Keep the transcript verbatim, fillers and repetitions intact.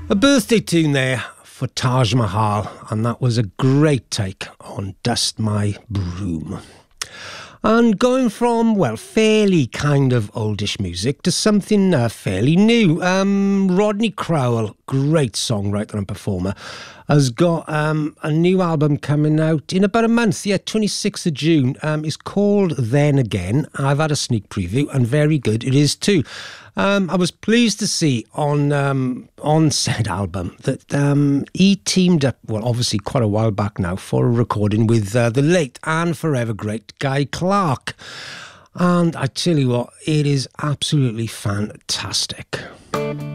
A birthday tune there for Taj Mahal, and that was a great take on Dust My Broom. And going from, well, fairly kind of oldish music to something uh, fairly new. Um, Rodney Crowell, great songwriter and performer, has got um, a new album coming out in about a month, yeah, twenty-sixth of June. Um, it's called Then Again. I've had a sneak preview, and very good it is too. Um, I was pleased to see on um, on said album that um, he teamed up, well, obviously quite a while back now, for a recording with uh, the late and forever great Guy Clark. And I tell you what, it is absolutely fantastic.